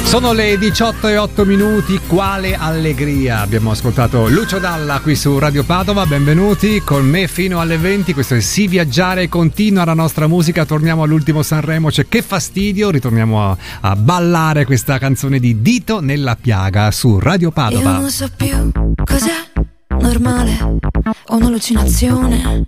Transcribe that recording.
Sono le 18:08, quale allegria. Abbiamo ascoltato Lucio Dalla qui su Radio Padova, benvenuti con me fino alle 20, questo è Sì Viaggiare, continua la nostra musica, torniamo all'ultimo Sanremo, cioè che fastidio, ritorniamo a ballare questa canzone di Dito nella piaga su Radio Padova. Io non so più cos'è normale o un'allucinazione,